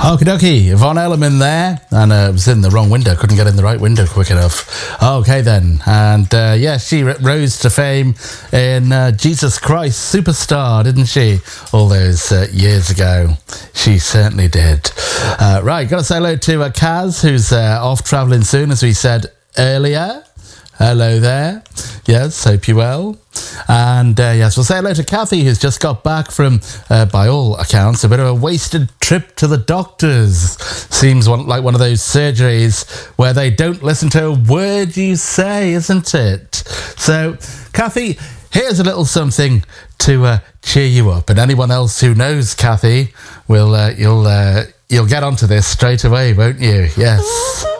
Okie dokie, Von Ellerman there, and it was in the wrong window, couldn't get in the right window quick enough. Okay then, and she rose to fame in Jesus Christ Superstar, didn't she? All those years ago. She certainly did. Right, got to say hello to Kaz, who's off travelling soon, as we said earlier. Hello there. Yes, hope you're well. And yes, we'll say hello to Kathy, who's just got back from, by all accounts, a bit of a wasted trip to the doctors. Seems like one of those surgeries where they don't listen to a word you say, isn't it? So, Kathy, here's a little something to cheer you up. And anyone else who knows Kathy, you'll get onto this straight away, won't you? Yes.